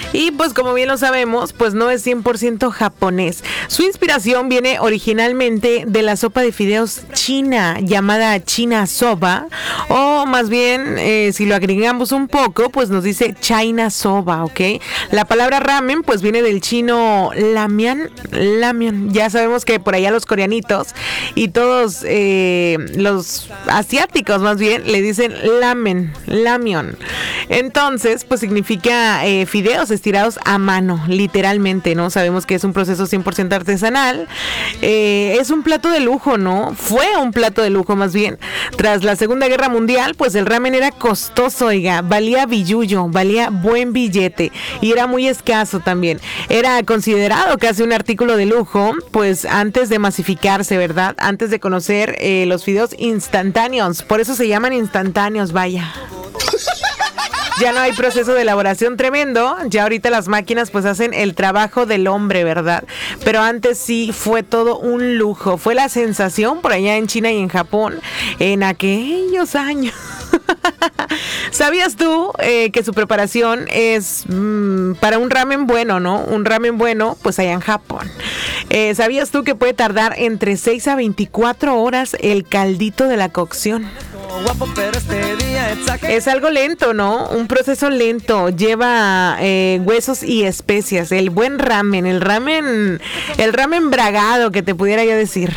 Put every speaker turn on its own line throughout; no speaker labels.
Y pues como bien lo sabemos, pues no es 100% japonés. Su inspiración viene originalmente de la sopa de fideos china, llamada China Soba, o más bien, si lo agregamos un poco, pues nos dice China Soba, ¿ok? La palabra ramen, pues viene del chino lamian. Ya sabemos que por allá los coreanitos y todos los asiáticos más bien le dicen lamion. Entonces, pues significa fideos estirados a mano, literalmente, ¿no? Sabemos que es un proceso 100% artesanal. Es un plato de lujo, ¿no? Fue un plato de lujo más bien. Tras la Segunda Guerra Mundial, pues el ramen era costoso, oiga, valía billullo, valía buen billete y era muy escaso también. Era considerado casi un artículo de lujo, pues antes de masificarse, ¿verdad? Antes de conocer los fideos instantáneos. Por eso se llaman instantáneos, vaya. Ya no hay proceso de elaboración tremendo, ya ahorita las máquinas pues hacen el trabajo del hombre, ¿verdad? Pero antes sí fue todo un lujo, fue la sensación por allá en China y en Japón en aquellos años. ¿Sabías tú que su preparación es para un ramen bueno, ¿no? Un ramen bueno, pues allá en Japón. ¿Sabías tú que puede tardar entre 6 a 24 horas el caldito de la cocción? Es algo lento, ¿no? Un proceso lento. Lleva huesos y especias. El buen ramen, el ramen bragado que te pudiera yo decir.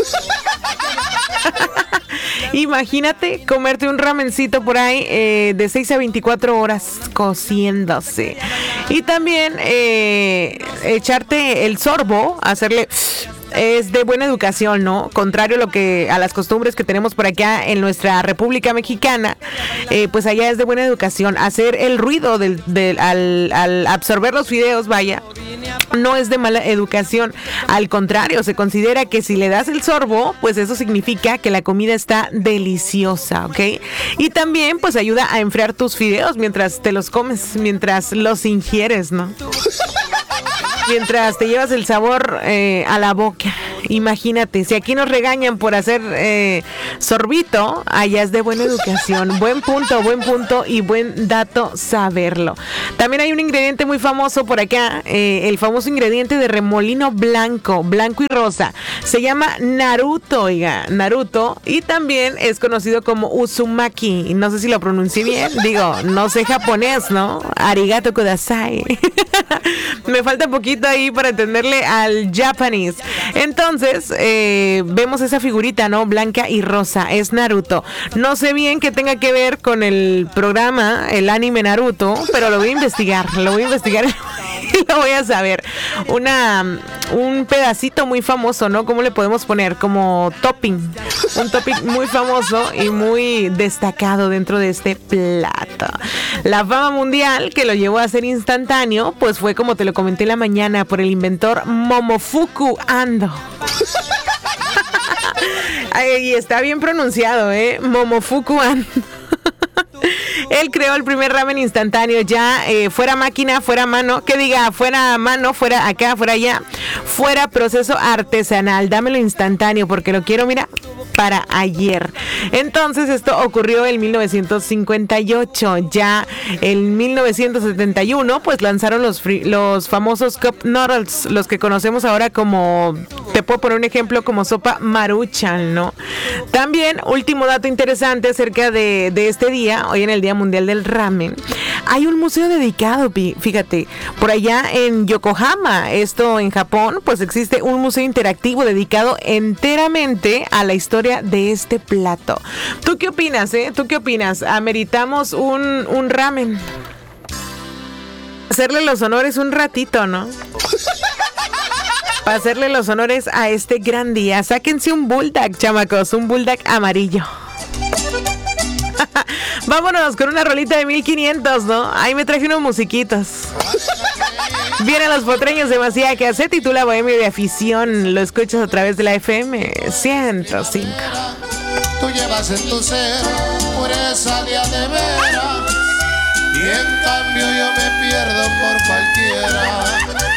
Imagínate comerte un ramencito por ahí de 6 a 24 horas cociéndose. Y también echarte el sorbo, hacerle... Es de buena educación, ¿no? Contrario a las costumbres que tenemos por acá en nuestra República Mexicana, pues allá es de buena educación. Hacer el ruido al absorber los fideos, vaya, no es de mala educación. Al contrario, se considera que si le das el sorbo, pues eso significa que la comida está deliciosa, ¿ok? Y también, pues ayuda a enfriar tus fideos mientras te los comes, mientras los ingieres, ¿no? Mientras te llevas el sabor a la boca. Imagínate, si aquí nos regañan por hacer sorbito, allá es de buena educación. Buen punto y buen dato saberlo. También hay un ingrediente muy famoso por acá, el famoso ingrediente de remolino blanco y rosa. Se llama Naruto, oiga, Naruto. Y también es conocido como Uzumaki. No sé si lo pronuncié bien. Digo, no sé japonés, ¿no? Arigato kudasai. Me falta poquito ahí para entenderle al japonés. Entonces, vemos esa figurita, ¿no? Blanca y rosa. Es Naruto. No sé bien qué tenga que ver con el programa, el anime Naruto, pero lo voy a investigar y lo voy a saber. Un pedacito muy famoso, ¿no? ¿Cómo le podemos poner? Como topping. Un topping muy famoso y muy destacado dentro de este plato. La fama mundial que lo llevó a ser instantáneo, pues fue, como te lo comenté en la mañana, por el inventor Momofuku Ando. Y está bien pronunciado, Momofuku Ando. Él creó el primer ramen instantáneo, ya fuera máquina, fuera mano, que diga, fuera mano, fuera acá, fuera allá, fuera proceso artesanal. Dámelo instantáneo porque lo quiero, mira, para ayer. Entonces esto ocurrió en 1958. Ya en 1971 pues lanzaron los famosos Cup Noodles, los que conocemos ahora como, te puedo poner un ejemplo, como sopa Maruchan, ¿no? También, último dato interesante acerca de este día, hoy en el Día Mundial del Ramen, hay un museo dedicado, fíjate, por allá en Yokohama, esto en Japón, pues existe un museo interactivo dedicado enteramente a la historia de este plato. ¿Tú qué opinas, ¿Tú qué opinas? ¿Ameritamos un ramen? Hacerle los honores un ratito, ¿no? Para hacerle los honores a este gran día. Sáquense un bulldog, chamacos, un bulldog amarillo. Vámonos con una rolita de 1500, ¿no? Ahí me traje unos musiquitos. Vienen los potreños de Masíaca, se titula Bohemio de Afición. Lo escuchas a través de la FM 105.
Tú llevas en tu ser pureza de veras, y en cambio yo me pierdo por cualquiera.